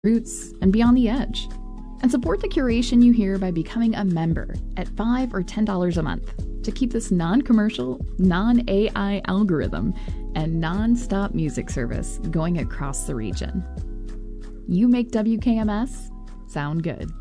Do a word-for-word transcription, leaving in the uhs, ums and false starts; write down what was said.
roots, and beyond the edge. And support the curation you hear by becoming a member at five dollars or ten dollars a month to keep this non-commercial, non-A I algorithm and non-stop music service going across the region. You make W K M S sound good.